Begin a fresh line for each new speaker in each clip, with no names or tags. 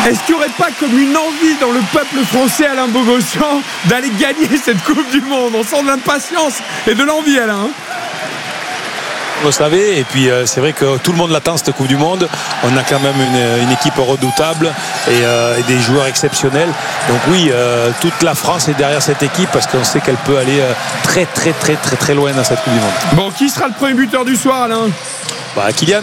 Est-ce qu'il n'y aurait pas comme une envie dans le peuple français, Alain Bogossian, d'aller gagner cette Coupe du Monde? On sent de l'impatience et de l'envie, Alain.
Vous le savez, et puis c'est vrai que tout le monde l'attend, cette Coupe du Monde. On a quand même une équipe redoutable et des joueurs exceptionnels. Donc oui, toute la France est derrière cette équipe parce qu'on sait qu'elle peut aller très très très très très loin dans cette Coupe du Monde.
Bon, qui sera le premier buteur du soir, Alain?
Kylian.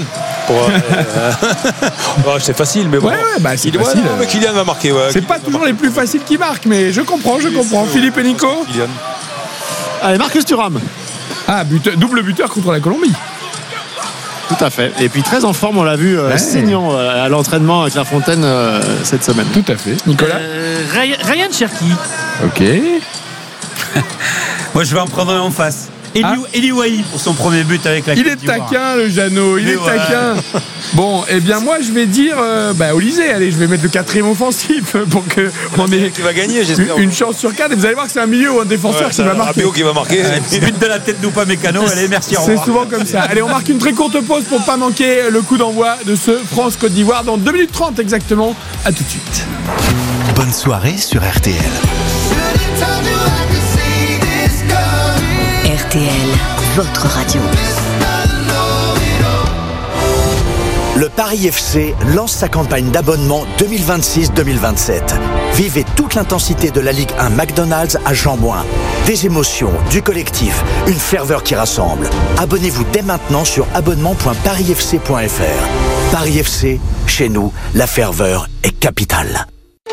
C'est facile, mais bon.
C'est facile.
Mais Kylian va marquer.
C'est pas toujours les plus faciles qui marquent, mais je comprends. Philippe et Nico.
Kylian.
Allez, Marcus Thuram.
Double buteur contre la Colombie.
Tout à fait. Et puis très en forme, on l'a vu saignant à l'entraînement à Clairefontaine cette semaine.
Tout à fait. Nicolas.
Ryan Cherki.
Ok.
Moi, je vais en prendre un en face. Eli Wahi pour son premier but avec la Côte d'Ivoire.
Il est taquin, le Jeannot. Il est taquin. Bon, eh bien moi je vais dire Olysée. Allez, je vais mettre le 4e offensif pour qu'on ait
qui va gagner, j'espère.
Une chance sur 4. Et vous allez voir que c'est un milieu ou un défenseur qui va marquer.
Rabiot qui va marquer.
But de la tête d'Upamecano. Allez, merci.
C'est souvent comme ça. Allez, on marque une très courte pause pour ne pas manquer le coup d'envoi de ce France-Côte d'Ivoire dans 2 minutes 30 exactement. À tout de suite.
Bonne soirée sur RTL.
RTL, votre radio.
Le Paris FC lance sa campagne d'abonnement 2026-2027. Vivez toute l'intensité de la Ligue 1 McDonald's à Jean-Bouin. Des émotions, du collectif, une ferveur qui rassemble. Abonnez-vous dès maintenant sur abonnement.parisfc.fr. Paris FC, chez nous, la ferveur est capitale.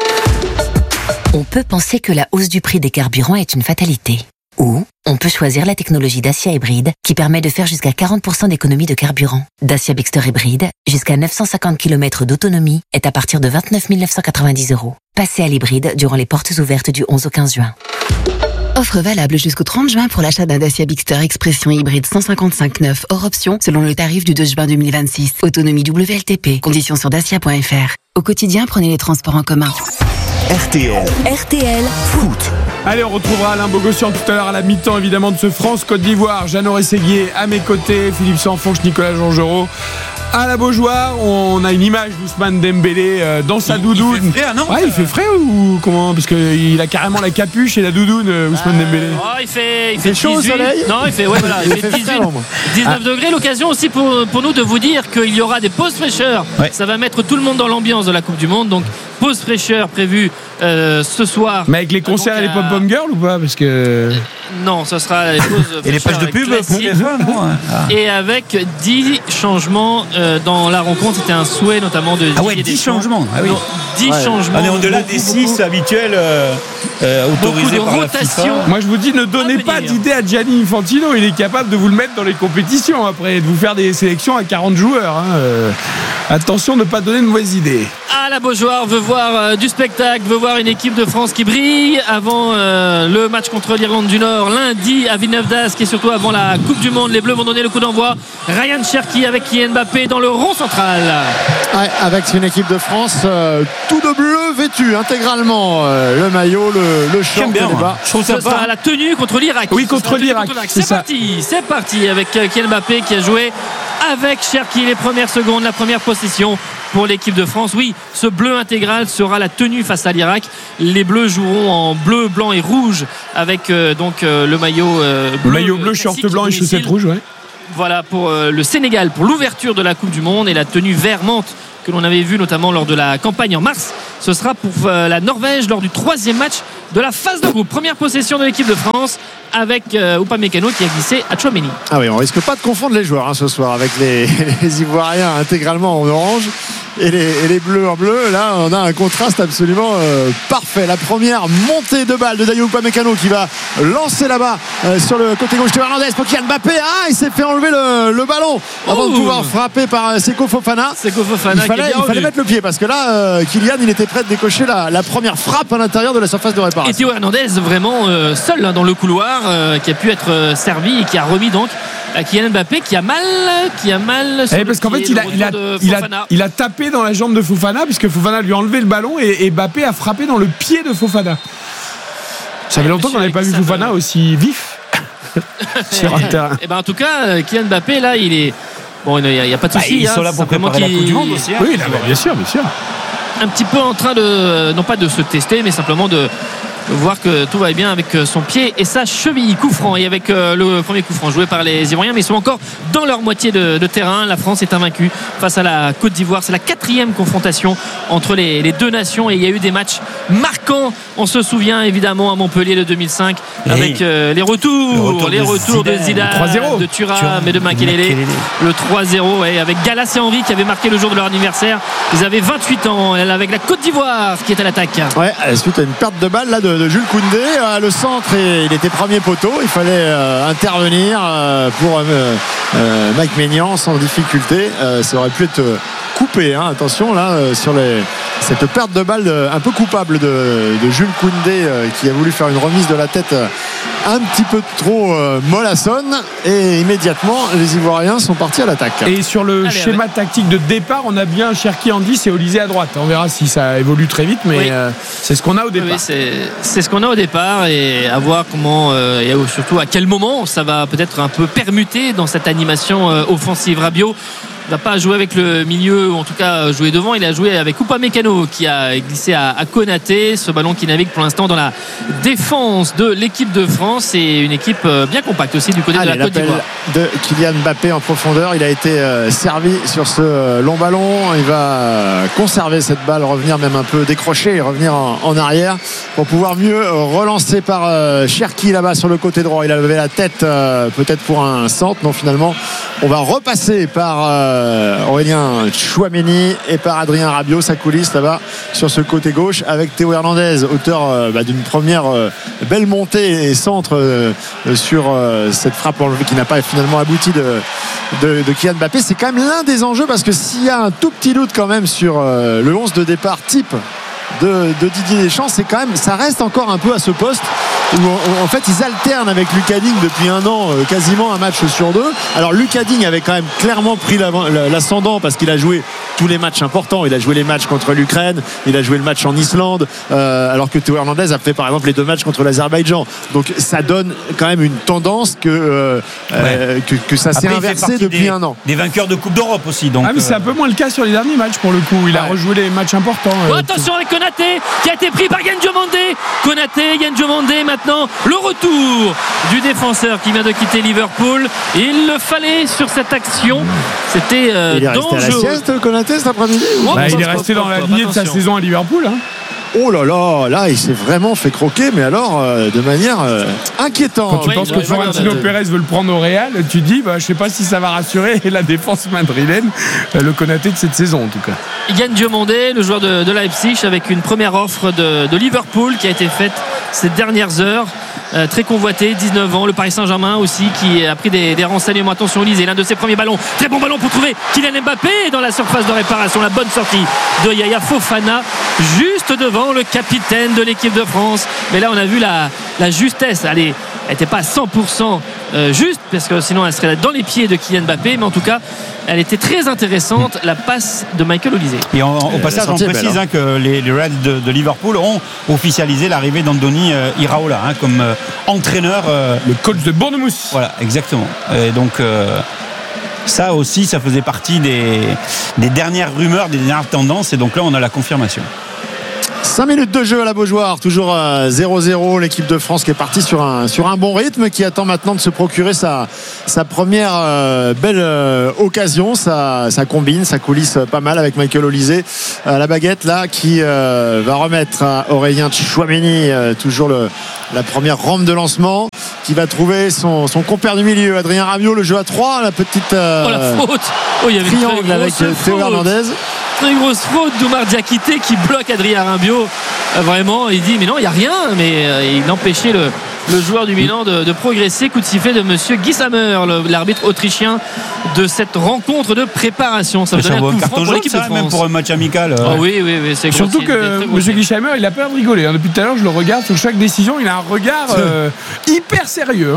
On peut penser que la hausse du prix des carburants est une fatalité. Ou on peut choisir la technologie Dacia Hybride qui permet de faire jusqu'à 40% d'économie de carburant. Dacia Bigster Hybride, jusqu'à 950 km d'autonomie, est à partir de 29 990 €. Passez à l'hybride durant les portes ouvertes du 11 au 15 juin.
Offre valable jusqu'au 30 juin pour l'achat d'un Dacia Bigster Expression hybride 155/9 hors option selon le tarif du 2 juin 2026. Autonomie WLTP. Conditions sur dacia.fr. Au quotidien, prenez les transports en commun.
RTL Foot.
Allez, on retrouvera Alain Bogossian tout à l'heure à la mi-temps évidemment de ce France-Côte d'Ivoire. Jeannot Rességuier à mes côtés, Philippe Sanfonche, Nicolas Jean-Gereau. À la Beaujoire, on a une image d'Ousmane Dembélé dans sa doudoune.
Il fait frais, non?
Il fait frais ou comment? Parce qu'il a carrément la capuche et la doudoune, Ousmane Dembélé.
Il fait
chaud
18.
au soleil.
Non, il fait 19 degrés. L'occasion aussi pour nous de vous dire qu'il y aura des pauses fraîcheurs.
Ouais.
Ça va mettre tout le monde dans l'ambiance de la Coupe du Monde. Donc pause fraîcheur prévue ce soir.
Mais avec les concerts et les pom-pom girls ou pas? Parce que
non, ce sera les pauses
Et les pages de pub pour
classiques.
TF1,
Et avec 10 changements dans la rencontre. C'était un souhait notamment de Didier
10
Deschamps.
changements. Ah oui.
Non, 10 changements.
On est au-delà des 6 habituels autorisés
beaucoup de
par la
rotation.
FIFA.
moi je vous dis, ne donnez pas d'idée à Gianni Infantino. Il est capable de vous le mettre dans les compétitions après, de vous faire des sélections à 40 joueurs. Attention de ne pas donner de mauvaises idées.
Ah, la Beaujoire veut voir du spectacle, veut voir une équipe de France qui brille avant le match contre l'Irlande du Nord lundi à Villeneuve-d'Ascq et surtout avant la Coupe du Monde. Les Bleus vont donner le coup d'envoi. Ryan Cherki avec Kylian Mbappé dans le rond central.
Ouais, avec une équipe de France tout de bleu vêtu intégralement. Le maillot, le short,
J'aime bien,
les bas.
je trouve ça
Ce sera la tenue contre l'Irak.
Oui, contre l'Irak, c'est ça.
C'est parti avec Kylian Mbappé qui a joué avec Cherki les premières secondes, la première possession pour l'équipe de France. Oui, ce bleu intégral sera la tenue face à l'Irak. Les Bleus joueront en bleu, blanc et rouge avec le maillot bleu.
Le maillot bleu, short blanc et chaussettes rouges, ouais.
Voilà pour le Sénégal, pour l'ouverture de la Coupe du Monde, et la tenue vert menthe que l'on avait vue notamment lors de la campagne en mars. Ce sera pour la Norvège lors du 3e match de la phase de groupe. Première possession de l'équipe de France avec Upamecano qui a glissé à Tchouaméni.
Ah oui, on risque pas de confondre les joueurs ce soir avec les Ivoiriens intégralement en orange et les bleus en bleu. Là, on a un contraste absolument parfait. La première montée de balle de Dayot Upamecano qui va lancer là-bas sur le côté gauche de Hernandez pour Kylian Mbappé. Il s'est fait enlever le ballon avant de pouvoir frapper par Seko Fofana. Il fallait mettre le pied parce que là, Kylian, il était prêt de décocher la première frappe à l'intérieur de la surface de réparation.
Et Théo Hernandez vraiment seul dans le couloir, qui a pu être servi et qui a remis donc à Kylian Mbappé qui a mal sur
parce qu'en fait il a tapé dans la jambe de Fofana puisque Fofana lui a enlevé le ballon et Mbappé a frappé dans le pied de Fofana. Ça fait longtemps qu'on n'avait pas vu Fofana aussi vif sur un terrain.
Et en tout cas Kylian Mbappé là il est bon, il n'y a pas de souci.
Ils sont là pour préparer la Coupe du Monde aussi.
Oui, bien sûr.
un petit peu en train de, non pas de se tester, mais simplement de voir que tout va bien avec son pied et sa cheville. Coup franc, et avec le premier coup franc joué par les Ivoiriens, mais ils sont encore dans leur moitié de terrain. La France est invaincue face à la Côte d'Ivoire. C'est la 4e confrontation entre les deux nations, et il y a eu des matchs marquants. On se souvient évidemment à Montpellier de 2005 avec les retours de Zidane, de Thuram et de Makelele. Le 3-0, et avec Gallas et Henry qui avaient marqué le jour de leur anniversaire. Ils avaient 28 ans, avec la Côte d'Ivoire qui est à l'attaque.
Ouais, suite à une perte de balle là de Jules Koundé, le centre, et il était premier poteau, il fallait intervenir pour Mike Maignan sans difficulté. Ça aurait pu être coupé, hein. Attention là sur cette perte de balle un peu coupable de Jules Koundé, qui a voulu faire une remise de la tête un petit peu trop mollassonne, et immédiatement les Ivoiriens sont partis à l'attaque.
Et sur le schéma tactique de départ, on a bien Cherki Andy et Olysée à droite. On verra si ça évolue très vite, mais c'est ce qu'on a au départ.
Oui, c'est ce qu'on a au départ, et à voir comment et surtout à quel moment ça va peut-être un peu permuter dans cette animation offensive. Rabiot n'a pas joué avec le milieu, ou en tout cas joué devant. Il a joué avec Upamecano qui a glissé à Konaté. Ce ballon qui navigue pour l'instant dans la défense de l'équipe de France, et une équipe bien compacte aussi du côté de la Côte d'Ivoire.
De Kylian Mbappé en profondeur, il a été servi sur ce long ballon. Il va conserver cette balle, revenir même un peu décrocher et revenir en arrière pour pouvoir mieux relancer par Cherki là-bas sur le côté droit. Il avait la tête peut-être pour un centre. Non, finalement on va repasser par Aurélien Tchouaméni et par Adrien Rabiot. Ça coulisse là-bas sur ce côté gauche avec Théo Hernandez, auteur d'une première belle montée et centre sur cette frappe enlevée qui n'a pas finalement abouti de Kylian Mbappé. C'est quand même l'un des enjeux, parce que s'il y a un tout petit doute quand même sur le 11 de départ type de Didier Deschamps, c'est quand même, ça reste encore un peu à ce poste où en fait ils alternent avec Lucas Digne depuis un an, quasiment un match sur deux. Alors Lucas Digne avait quand même clairement pris l'ascendant, parce qu'il a joué tous les matchs importants. Il a joué les matchs contre l'Ukraine, il a joué le match en Islande, alors que Théo Hernandez a fait par exemple les 2 matchs contre l'Azerbaïdjan. Donc ça donne quand même une tendance que ça s'est inversé depuis un an.
Des vainqueurs de Coupe d'Europe aussi. Donc,
mais c'est un peu moins le cas sur les derniers matchs pour le coup. Il a rejoué les matchs importants.
Attention avec Konaté qui a été pris par Yann Diomandé. Yann Diomandé maintenant, le retour du défenseur qui vient de quitter Liverpool. Il le fallait sur cette action. C'était dangereux.
Il est resté à la sieste, Konaté, cet après-midi.
Il est resté dans la lignée de sa saison à Liverpool.
Oh là là, il s'est vraiment fait croquer, mais alors de manière inquiétante.
Quand tu penses que Florentino Pérez veut le prendre au Real, tu dis, je sais pas si ça va rassurer la défense madrilène, le Konaté de cette saison en tout cas.
Yann Diomandé, le joueur de Leipzig, avec une première offre de Liverpool qui a été faite ces dernières heures. Très convoité, 19 ans. Le Paris Saint-Germain aussi qui a pris des renseignements. Attention, Olysée, l'un de ses premiers ballons. Très bon ballon pour trouver Kylian Mbappé dans la surface de réparation. La bonne sortie de Yaya Fofana, juste devant le capitaine de l'équipe de France. Mais là, on a vu la justesse. Elle n'était pas à 100% juste, parce que sinon elle serait dans les pieds de Kylian Mbappé, mais en tout cas elle était très intéressante, la passe de Michael Olysée.
Et au passage on précise que les Reds de Liverpool ont officialisé l'arrivée d'Andoni Iraola comme entraîneur,
le coach de Bournemouth.
Voilà, exactement. Et donc ça aussi, ça faisait partie des dernières rumeurs, des dernières tendances, et donc là on a la confirmation.
5 minutes de jeu à la Beaujoire, toujours 0-0. L'équipe de France qui est partie sur un bon rythme, qui attend maintenant de se procurer sa première belle occasion. Ça combine, ça coulisse pas mal avec Michael Olysée à la baguette là, qui va remettre à Aurélien Tchouaméni toujours la première rampe de lancement, qui va trouver son compère du milieu, Adrien Rabiot. Le jeu à 3, la petite
la faute. Il y avait
triangle avec Théo Hernandez.
Très grosse faute d'Oumar Diakité qui bloque Adrien Rabiot. Vraiment, il dit mais non, il n'y a rien, mais il empêchait le joueur du Milan de progresser. Coup de sifflet de monsieur Guy Sammer, l'arbitre autrichien de cette rencontre de préparation. Ça va donner un coup franc pour l'équipe de France.
Même pour un match amical.
Oui, c'est
surtout que monsieur Guy Sammer, il a pas rigolé. Depuis tout à l'heure, je le regarde sur chaque décision, il a un regard hyper sérieux.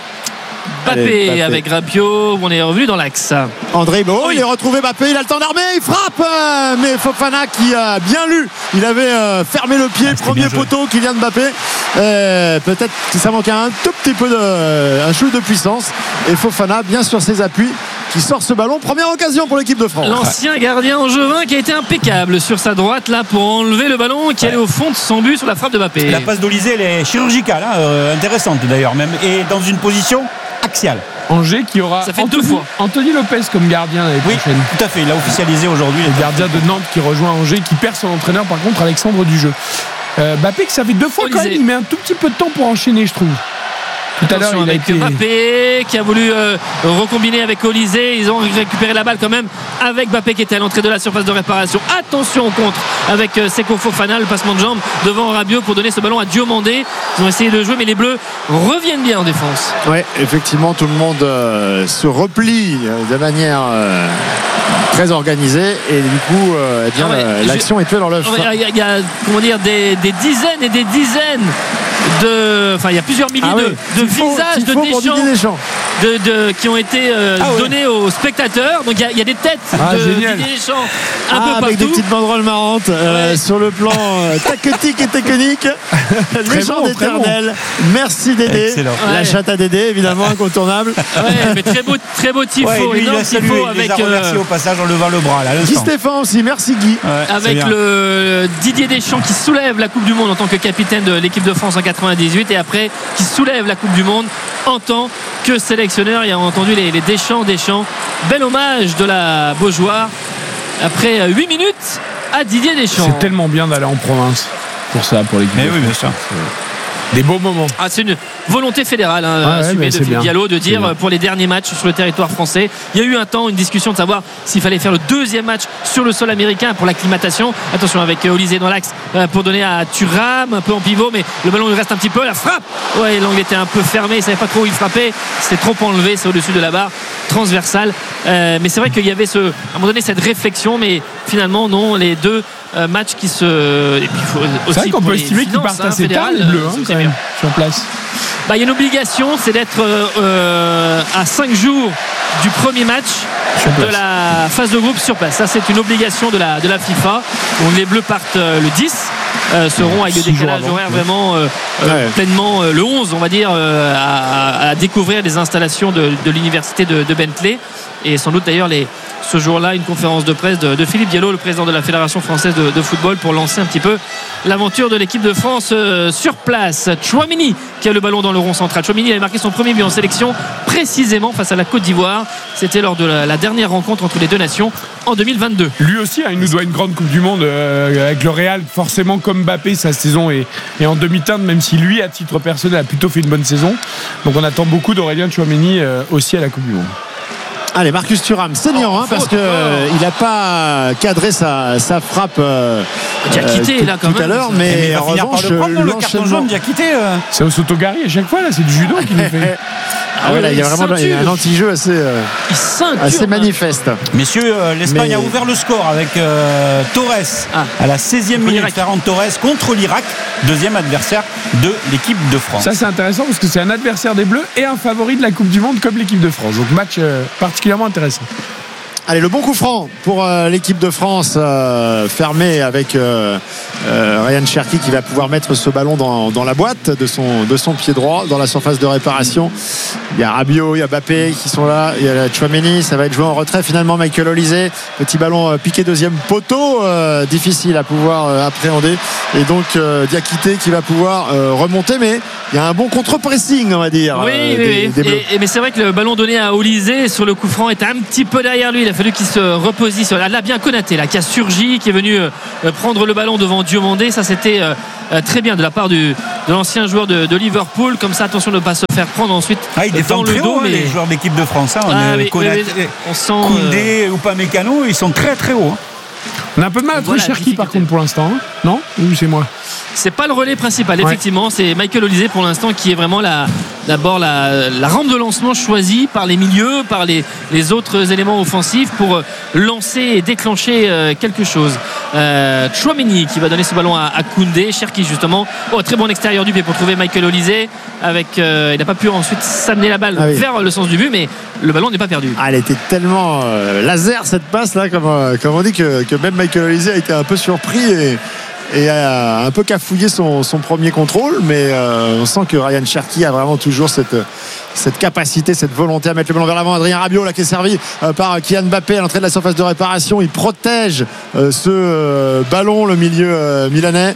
Mbappé avec Rabiot, on est revenu dans l'axe.
André Beau, il est retrouvé Mbappé, il a le temps d'armer, il frappe, mais Fofana qui a bien lu, il avait fermé le pied, premier poteau, Kylian Mbappé. Peut-être que ça manquait un tout petit peu un shoot de puissance, et Fofana bien sur ses appuis qui sort ce ballon. Première occasion pour l'équipe de France.
L'ancien gardien Angevin qui a été impeccable sur sa droite là pour enlever le ballon qui allait au fond de son but sur la frappe de Mbappé.
La passe d'Olysée, elle est chirurgicale, intéressante d'ailleurs même, et dans une position axiale.
Angers qui aura
ça fait deux fois
Anthony Lopez comme gardien l'année prochaine.
Tout à fait, il a officialisé aujourd'hui.
Le gardien de Nantes qui rejoint Angers, qui perd son entraîneur par contre, Alexandre Dujeu. Mbappé que ça fait 2 fois Olysée. Quand même, il met un tout petit peu de temps pour enchaîner, je trouve. Tout à l'heure, il a été
Mbappé qui a voulu recombiner avec Olysée. Ils ont récupéré la balle quand même avec Mbappé qui était à l'entrée de la surface de réparation. Attention au contre avec Seko Fofana, le passement de jambe devant Rabiot pour donner ce ballon à Diomandé. Ils ont essayé de jouer mais les Bleus reviennent bien en défense.
Oui, effectivement, tout le monde se replie de manière très organisée et du coup l'action est tuée dans l'œuf.
Il y a comment dire des dizaines et des dizaines il y a plusieurs milliers de visages de Deschamps qui ont été donnés aux spectateurs. Donc il y a des têtes de Didier Deschamps un peu partout.
Avec des petites banderoles marrantes sur le plan tactique et technique. Légende éternelle. Merci Dédé.
Excellent.
La chatte à Dédé, évidemment, incontournable.
Mais très beau tifo.
Lui, il les a remerciés au passage en levant le bras. Là,
Guy Stéphane aussi, merci Guy.
Avec le Didier Deschamps qui soulève la Coupe du Monde en tant que capitaine de l'équipe de France en 98 et après qui soulève la Coupe du Monde en tant que sélectionneur. Il a entendu les Deschamps. Bel hommage de la Beaujoire après 8 minutes à Didier Deschamps.
C'est tellement bien d'aller en province pour ça, pour l'équipe.
Mais oui, bien sûr.
Des beaux moments.
C'est une volonté fédérale assumée de Philippe Diallo de dire pour les derniers matchs sur le territoire français. Il y a eu un temps une discussion de savoir s'il fallait faire le deuxième match sur le sol américain pour l'acclimatation. Attention avec Olysée dans l'axe pour donner à Thuram un peu en pivot, mais le ballon il reste un petit peu. La frappe, l'angle était un peu fermé, il ne savait pas trop où il frappait, c'était trop enlevé, c'est au-dessus de la barre transversale. Mais c'est vrai qu'il y avait à un moment donné cette réflexion, mais finalement non, les deux matchs qui se. Et puis il faut aussi
c'est vrai qu'on peut estimer qu'ils partent assez tard les Bleus quand même sur place.
Il y a une obligation, c'est d'être à 5 jours du premier match de la phase de groupe sur place. Ça, c'est une obligation de la FIFA. Donc les Bleus partent le 10, seront avec le décalage horaire vraiment pleinement le 11, on va dire, à découvrir les installations de l'université de Bentley. Et sans doute d'ailleurs ce jour-là une conférence de presse de Philippe Diallo, le président de la Fédération française de football, pour lancer un petit peu l'aventure de l'équipe de France sur place. Tchouaméni qui a le ballon dans le rond central. Tchouaméni avait marqué son premier but en sélection précisément face à la Côte d'Ivoire. C'était lors de la dernière rencontre entre les deux nations en 2022.
Lui aussi, il nous doit une grande Coupe du Monde avec le Real, forcément comme Mbappé, sa saison est en demi-teinte, même si lui, à titre personnel, a plutôt fait une bonne saison. Donc on attend beaucoup d'Aurélien Tchouaméni aussi à la Coupe du Monde.
Allez, Marcus Thuram, saignant parce qu'il n'a pas cadré sa frappe tout à l'heure, mais en revanche,
le carton jaune Diakité.
C'est au Sotogari à chaque fois, là, c'est du judo qu'il nous fait.
Là, il y a vraiment un anti-jeu assez manifeste.
Messieurs, l'Espagne a ouvert le score avec Torres à la 16e minute. Ferran Torres contre l'Irak, deuxième adversaire de l'équipe de France.
Ça, c'est intéressant parce que c'est un adversaire des Bleus et un favori de la Coupe du Monde comme l'équipe de France. Donc match particulièrement intéressant.
Allez, le bon coup franc pour l'équipe de France, fermé avec Ryan Cherki qui va pouvoir mettre ce ballon dans la boîte de son pied droit dans la surface de réparation. Il y a Rabiot, il y a Mbappé qui sont là, il y a Tchouaméni, ça va être joué en retrait finalement. Michael Olysée, petit ballon piqué deuxième poteau, difficile à pouvoir appréhender, et donc Diakité qui va pouvoir remonter, mais il y a un bon contre-pressing, on va dire.
Oui. Mais c'est vrai que le ballon donné à Olysée sur le coup franc était un petit peu derrière lui. Il a fallu qu'il se repositionne. Là, bien Konaté là, qui a surgi, qui est venu prendre le ballon devant Diomandé. Ça, c'était très bien de la part de l'ancien joueur de Liverpool. Comme ça, attention de ne pas se faire prendre ensuite
ils défendent
dans le dos.
Mais les joueurs d'équipe de France,
Konaté, on sent
Koundé ou Upamecano, ils sont très très hauts.
On a un peu de mal à trouver Cherki par contre pour l'instant, non ? Ou c'est moi ?
C'est pas le relais principal, effectivement. C'est Michael Olysée pour l'instant qui est vraiment d'abord la rampe de lancement choisie par les milieux, par les autres éléments offensifs pour lancer et déclencher quelque chose. Tchouaméni qui va donner ce ballon à Koundé. Cherki justement. Très bon extérieur du pied pour trouver Michael Olysée. Il n'a pas pu ensuite s'amener la balle vers le sens du but, mais le ballon n'est pas perdu.
Elle était tellement laser cette passe là, comme on dit, que même Michael Olysée a été un peu surpris et a un peu cafouillé son premier contrôle, mais on sent que Ryan Cherki a vraiment toujours cette capacité, cette volonté à mettre le ballon vers l'avant. Adrien Rabiot là qui est servi par Kylian Mbappé à l'entrée de la surface de réparation. Il protège ce ballon, le milieu milanais,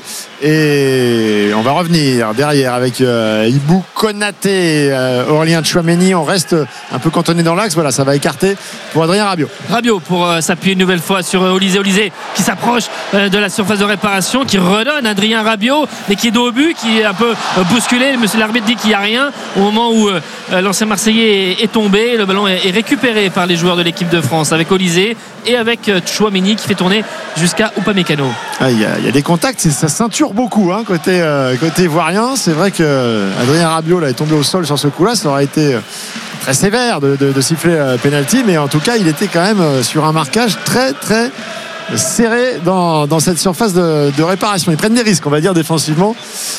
et on va revenir derrière avec Ibou Konaté, Aurélien Tchouaméni. On reste un peu cantonné dans l'axe. Voilà, ça va écarter pour Adrien Rabiot.
Rabiot pour s'appuyer une nouvelle fois sur Olysée qui s'approche de la surface de réparation, qui redonne Adrien Rabiot, mais qui est dos au but, qui est un peu bousculé. Monsieur l'arbitre dit qu'il n'y a rien au moment où l'ancien Marseillais est tombé. Le ballon est récupéré par les joueurs de l'équipe de France avec Olysée et avec Tchouaméni qui fait tourner jusqu'à Upamecano.
Il y a des contacts, ça ceinture beaucoup côté ivoirien. C'est vrai que Adrien Rabiot là, est tombé au sol sur ce coup-là. Ça aurait été très sévère de siffler penalty, mais en tout cas il était quand même sur un marquage très très serré dans cette surface de réparation. Ils prennent des risques, on va dire, défensivement,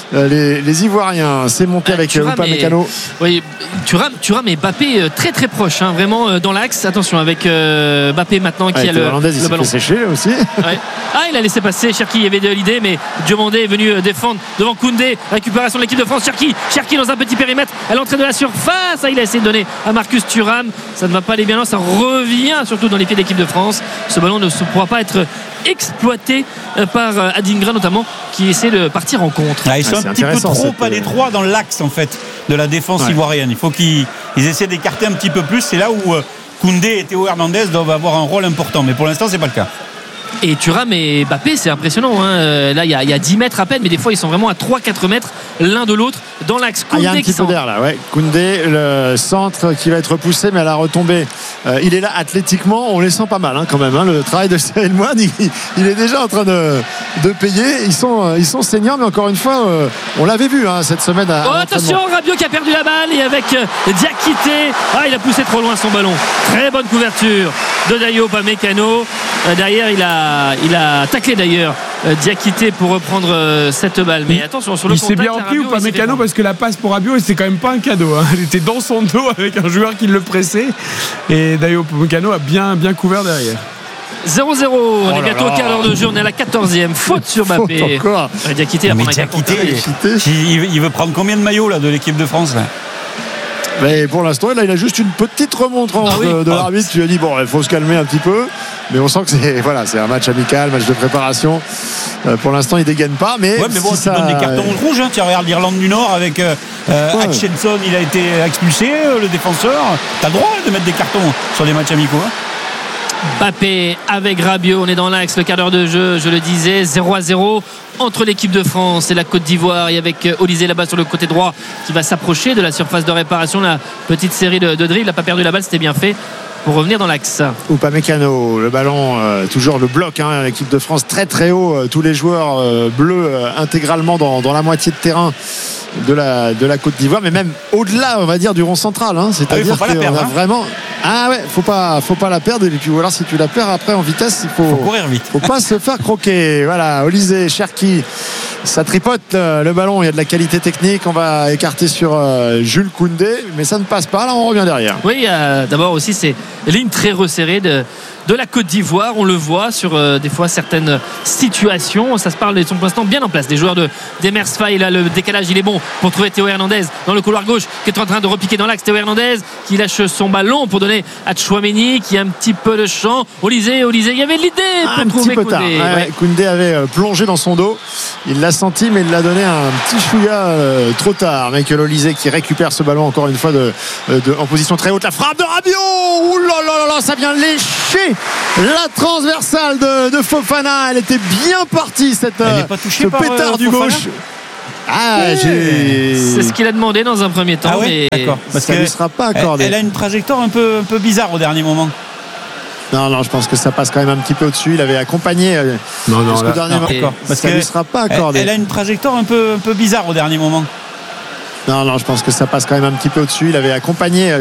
les Ivoiriens. C'est monté avec Upamecano.
Oui, Thuram et Mbappé très très proches, vraiment dans l'axe. Attention avec Mbappé maintenant qui a le ballon.
Il s'est séché aussi.
Ouais. Il a laissé passer Cherki, il y avait de l'idée, mais Diomandé est venu défendre devant Koundé. Récupération de l'équipe de France. Cherki dans un petit périmètre à l'entrée de la surface. Il a essayé de donner à Marcus Thuram. Ça ne va pas aller bien là, ça revient surtout dans les pieds de l'équipe de France. Ce ballon ne pourra pas être exploité par Adingra notamment, qui essaie de partir en contre.
Ils sont un petit peu trop à l'étroit dans l'axe en fait de la défense ivoirienne. Il faut qu'ils essaient d'écarter un petit peu plus. C'est là où Koundé et Théo Hernandez doivent avoir un rôle important, mais pour l'instant c'est pas le cas.
Et Thuram et Mbappé, c'est impressionnant. Là, il y a 10 mètres à peine, mais des fois, ils sont vraiment à 3-4 mètres l'un de l'autre dans l'axe.
Il y a un petit peu d'air là. Koundé, le centre qui va être repoussé, mais à la retombée, il est là athlétiquement. On les sent pas mal quand même. Le travail de Cyril Moine, il est déjà en train de payer. Ils sont seniors, mais encore une fois, on l'avait vu cette semaine.
Attention, Rabiot qui a perdu la balle et avec Diakité. Il a poussé trop loin son ballon. Très bonne couverture de Dayo Upamecano. Derrière, il a taclé d'ailleurs Diakité pour reprendre cette balle. Mais attention, sur le contact,
il s'est bien repris ou pas Mécano, parce que la passe pour Rabiot, c'était quand même pas un cadeau. Elle était dans son dos avec un joueur qui le pressait. Et Dayo Upamecano a bien couvert derrière.
0-0, on est bientôt au quart d'heure de jeu, on est à la 14e. Faute sur Mbappé. Diakité,
il veut prendre combien de maillots là, de l'équipe de France là?
Mais pour l'instant, là, il a juste une petite remontrance de l'arbitre. Tu lui as dit, il faut se calmer un petit peu. Mais on sent que c'est un match amical, match de préparation. Pour l'instant, il dégaine pas. Mais
si tu donnes des cartons rouges. Tu regardes l'Irlande du Nord avec Hutchinson, il a été expulsé, le défenseur. Tu as le droit de mettre des cartons sur des matchs amicaux.
Mbappé avec Rabiot, on est dans l'axe, le quart d'heure de jeu, je le disais, 0-0 entre l'équipe de France et la Côte d'Ivoire, et avec Olysée là-bas sur le côté droit qui va s'approcher de la surface de réparation. La petite série de dribbles, il n'a pas perdu la balle, c'était bien fait pour revenir dans l'axe.
Upamecano, le ballon, toujours le bloc, l'équipe de France très très haut, tous les joueurs bleus intégralement dans la moitié de terrain de la Côte d'Ivoire, mais même au-delà, on va dire, du rond central. C'est-à-dire qu'on a vraiment. Faut pas la perdre. Et puis voilà, si tu la perds après en vitesse, il faut
courir vite.
Faut pas se faire croquer. Voilà, Olysée, Cherki, ça tripote le ballon. Il y a de la qualité technique. On va écarter sur Jules Koundé, mais ça ne passe pas. Là, on revient derrière.
Oui, d'abord aussi, c'est ligne très resserrée de la Côte d'Ivoire. On le voit sur des fois certaines situations. Ça se parle, ils sont pour l'instant bien en place. Les joueurs d'Emers Faye, là, le décalage, il est bon pour trouver Théo Hernandez dans le couloir gauche qui est en train de repiquer dans l'axe. Théo Hernandez qui lâche son ballon pour donner à Tchouaméni qui a un petit peu de champ. Olysée, il y avait l'idée pour trouver Koundé.
Koundé avait plongé dans son dos. Il l'a senti, mais il l'a donné un petit chouïa trop tard. Michael Olysée qui récupère ce ballon encore une fois en position très haute. La frappe de Rabiot. Ouh là, ça vient lécher la transversale de Fofana. Elle était bien partie, ce pétard du gauche.
C'est ce qu'il a demandé dans un premier temps. Mais
d'accord.
Parce ça ne lui sera pas accordé.
Elle a une trajectoire un peu bizarre au dernier moment.
Non, je pense que ça passe quand même un petit peu au-dessus. Il avait accompagné jusqu'au dernier moment.
Parce
ça ne lui sera pas accordé.
Elle a une trajectoire un peu bizarre au dernier moment.
Non, je pense que ça passe quand même un petit peu au-dessus. Il avait accompagné